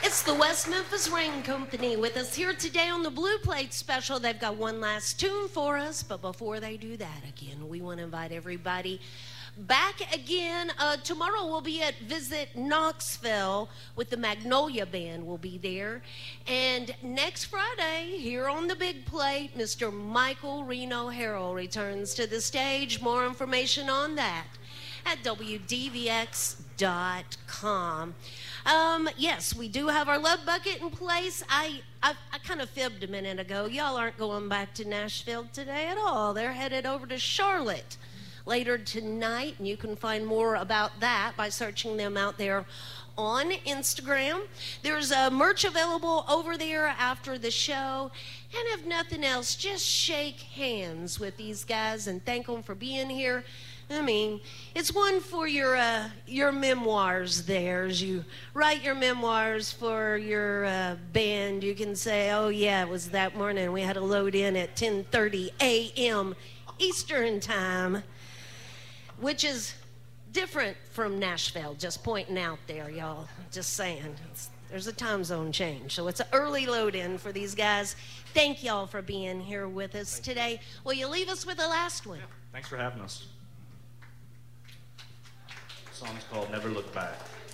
It's the West Memphis Rain Company with us here today on the Blue Plate Special. They've got one last tune for us, but before they do that again, we want to invite everybody back again. Tomorrow we'll be at Visit Knoxville with the Magnolia Band. We'll be there. And next Friday, here on the Big Plate, Mr. Michael Reno Harrell returns to the stage. More information on that at WDVX.com. Yes, we do have our love bucket in place. I kind of fibbed a minute ago. Y'all aren't going back to Nashville today at all. They're headed over to Charlotte later tonight, and you can find more about that by searching them out there on Instagram. There's merch available over there after the show. And if nothing else, just shake hands with these guys and thank them for being here. I mean, it's one for your memoirs there. As you write your memoirs for your band, you can say, oh, yeah, it was that morning. We had to load in at 10:30 a.m. Eastern Time, which is different from Nashville. Just pointing out there, y'all. Just saying. There's a time zone change. So it's an early load-in for these guys. Thank y'all for being here with us today. Will you leave us with the last one? Yeah, thanks for having us. The song's called Never Look Back.